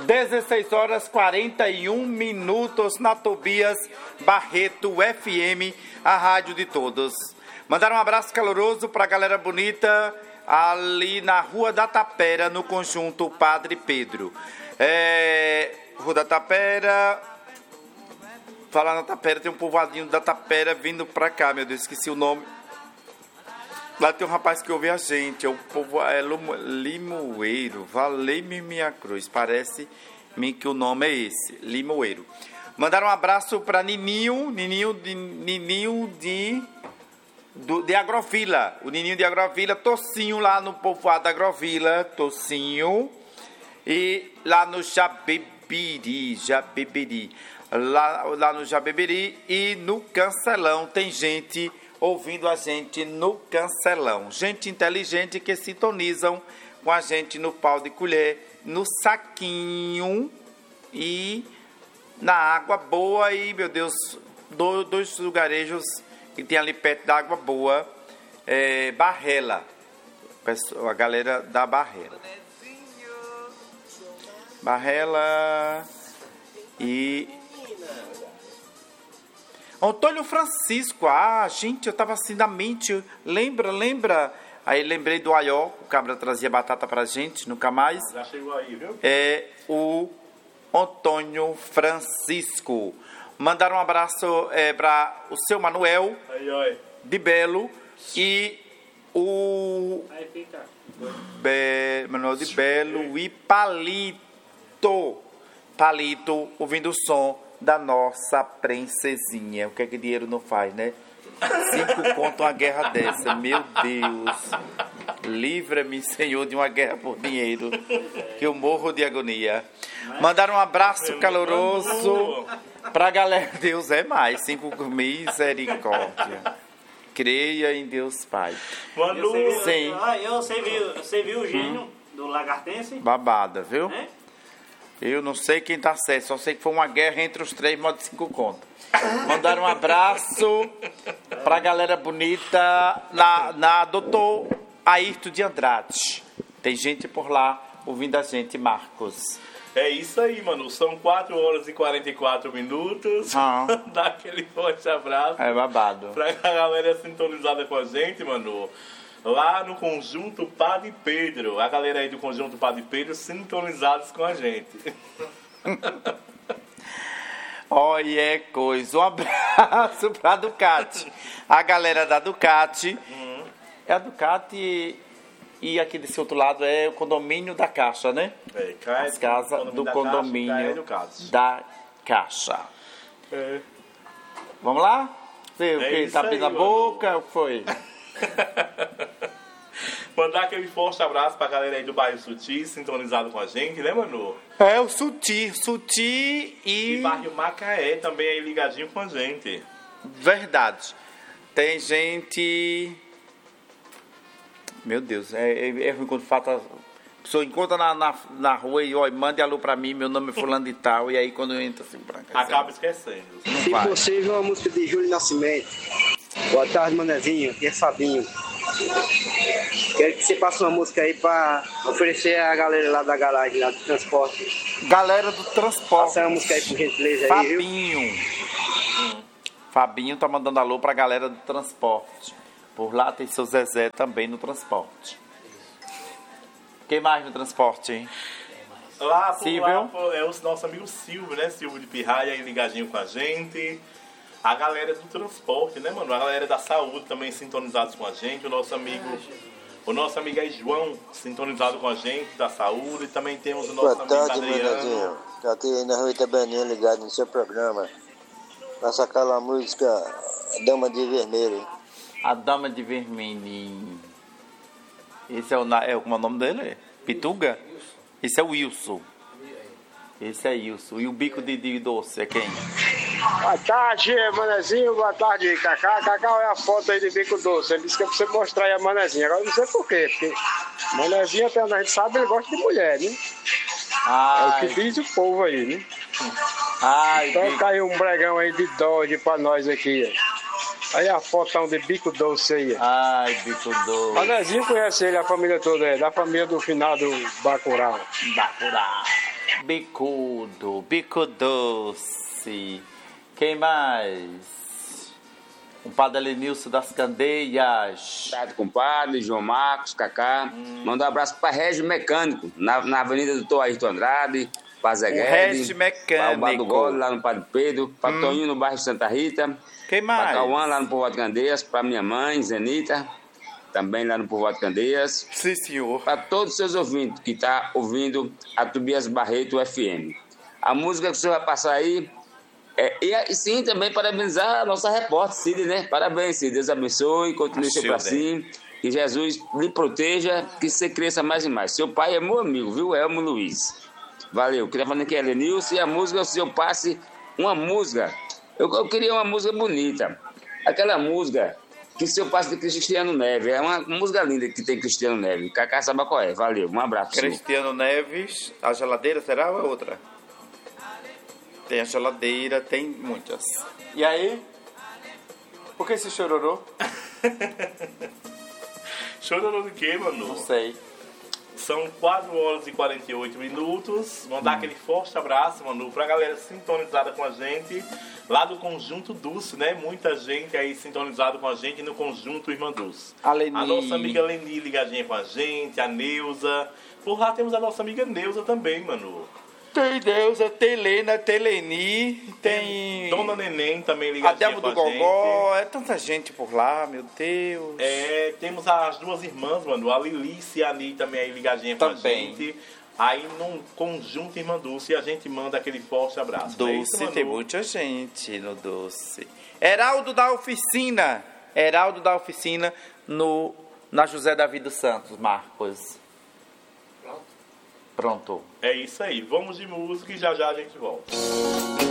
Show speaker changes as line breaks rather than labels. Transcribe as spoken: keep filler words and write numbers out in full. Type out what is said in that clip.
dezesseis horas e quarenta e um minutos na Tobias Barreto F M, a rádio de todos. Mandar um abraço caloroso para a galera bonita ali na Rua da Tapera, no conjunto Padre Pedro. É, Rua da Tapera, falar na Tapera, tem um povoadinho da Tapera vindo pra cá, meu Deus, esqueci o nome. Lá tem um rapaz que ouve a gente, é o povo, é Limoeiro, valei-me minha cruz, parece-me que o nome é esse, Limoeiro. Mandar um abraço pra Nininho, Nininho de, Nininho de, do, de Agrovila, o Nininho de Agrovila, Tocinho lá no povoado da Agrovila, Tocinho, e lá no Jabeberi, Jabeberi, lá, lá no Jabeberi e no Cancelão, tem gente ouvindo a gente no Cancelão. Gente inteligente que sintonizam com a gente no Pau de Colher, no Saquinho e na Água Boa. E, meu Deus, dois lugarejos que tem ali perto da Água Boa, é, Barrela, a galera da Barrela. Barrela e... Antônio Francisco, ah, gente, eu tava assim na mente, lembra, lembra? Aí lembrei do Aió, o cabra trazia batata pra gente, nunca mais.
Já chegou aí, viu?
É o Antônio Francisco. Mandar um abraço é, para o seu Manuel,
aí, oi.
de Belo, e o
Aí fica.
Be... Manuel de Belo e Palito, Palito, ouvindo o som da nossa princesinha. O que é que dinheiro não faz, né? Cinco conto uma guerra dessa. Meu Deus. Livra-me, Senhor, de uma guerra por dinheiro, que eu morro de agonia. Mandar um abraço caloroso pra galera. Deus é mais. Cinco misericórdia. Creia em Deus Pai.
Manu,
Sim.
Ah, eu, você viu, você viu o gênio hum. do Lagartense?
Babada, viu?
É?
Eu não sei quem tá certo, só sei que foi uma guerra entre os três, modo de cinco contos. Mandar um abraço pra galera bonita na, na doutor Ayrton de Andrade. Tem gente por lá ouvindo a gente, Marcos.
É isso aí, mano. São quatro horas e quarenta e quatro minutos.
Ah.
Dá aquele forte abraço.
É babado.
Pra galera sintonizada com a gente, mano. Lá no Conjunto Padre Pedro. A galera aí do Conjunto Padre Pedro sintonizados com a gente.
Olha, é coisa. Um abraço pra Ducati. A galera da Ducati. Uhum. É a Ducati e aqui desse outro lado é o condomínio da Caixa, né? É, cai, as casas do condomínio, do condomínio da Caixa. É. Vamos lá? Ver o
é
que tá abrindo a boca? O que foi?
Mandar aquele forte abraço pra galera aí do bairro Suti, sintonizado com a gente, né, Manu?
É, o Suti, Suti e...
E bairro Macaé também aí ligadinho com a gente.
Verdade. Tem gente... Meu Deus, é, é, é ruim quando falta... A pessoa encontra na, na, na rua e, ó, mande alô pra mim, meu nome é fulano de tal, e aí quando eu entro assim, branca...
Acaba esquecendo.
Se vai. Possível, uma música de Júlio Nascimento. Boa tarde, Manezinho, aqui é Fabinho. Quero que você passe uma música aí pra oferecer a galera lá da garagem, lá do transporte.
Galera do transporte.
Passa uma música aí, por gentileza.
Fabinho.
Aí, viu?
Hum. Fabinho tá mandando alô pra galera do transporte. Por lá tem seu Zezé também no transporte. Quem mais no transporte, hein?
Lá, por Silvio. Lá por, é o nosso amigo Silvio, né? Silvio de Pirraia aí ligadinho com a gente. A galera do transporte, né, mano? A galera da saúde também sintonizados com a gente. O nosso amigo, o nosso amigo aí, João, sintonizado com a gente, da saúde. E também temos o nosso
Boa
amigo
tarde,
Adriano.
Tá aqui aí na Rua Itabaninha ligado no seu programa. Passa aquela música A Dama de Vermelho.
A Dama de Vermelho. Esse é o, é, como é o nome dele? É? Pituga? Esse é o Wilson. Esse é Wilson. E o bico de, de doce é quem?
Boa tarde, Manezinho. Boa tarde, Cacá. Cacá, olha a foto aí de bico doce. Ele disse que é pra você mostrar aí a Manezinha. Agora eu não sei por quê. Porque Manezinho, até onde a gente sabe, ele gosta de mulher, né? Ai. É o que diz o povo aí, né?
Ai,
então bico. Caiu um bregão aí de Dodge pra nós aqui, ó. Aí a fotão de bico doce aí.
Ai, bico doce.
Manezinho conhece ele, a família toda, é da família do finado Bacurau.
Bacurau. Bicudo, Bico Doce. Quem mais? O padre Lenilson das Candeias.
Obrigado, compadre, João Marcos, Cacá. Hum. Manda um abraço para Régio Mecânico, na, na Avenida Doutor Ayrton Andrade, para Zé Guedes.
Régio Mecânico.
Para o Bar do Gole, lá no Padre Pedro. Para hum. Toninho, no bairro Santa Rita.
Quem mais?
Para Cauã, lá no Povoado Candeias. Para minha mãe, Zenita, também lá no Povoado Candeias.
Sim, senhor.
Para todos os seus ouvintes que estão tá ouvindo a Tobias Barreto F M. A música que o senhor vai passar aí... É, e, e sim, também parabenizar a nossa repórter, Cid, né? Parabéns, Cid. Deus abençoe, continue sempre assim. Que Jesus lhe proteja, que você cresça mais e mais. Seu pai é meu amigo, viu? Elmo Luiz. Valeu. Queria falar que é Lenilson e a música, o senhor passe uma música. Eu, eu queria uma música bonita. Aquela música que o senhor passe de Cristiano Neves. É uma música linda que tem Cristiano Neves. Cacá sabe qual é. Valeu. Um abraço.
Cristiano Neves, a geladeira será ou é outra? Tem a geladeira, tem muitas. E aí? Por que esse chororô?
Chororô de quê, Manu?
Não sei.
São quatro horas e quarenta e oito minutos. Mandar hum. aquele forte abraço, Manu, pra galera sintonizada com a gente. Lá do Conjunto Dulce, né? Muita gente aí sintonizada com a gente no Conjunto Irmã Dulce.
A Leni.
A nossa amiga Leni ligadinha com a gente, a Neuza. Por lá temos a nossa amiga Neuza também, Manu.
Tem Neuza, tem Lena, tem Leni, tem...
Dona Neném também ligadinha
Adelmo
com a
do Gogó,
gente.
é tanta gente por lá, meu Deus.
É, temos as duas irmãs, mano, a Lilice e a Ani também aí ligadinha com
também.
a gente. Aí num Conjunto Irmã Dulce, a gente manda aquele forte abraço.
Doce,
é isso,
tem muita gente no Doce. Heraldo da Oficina, Heraldo da Oficina no, na José Davi dos Santos, Marcos. Pronto.
É isso aí. Vamos de música e já já a gente volta.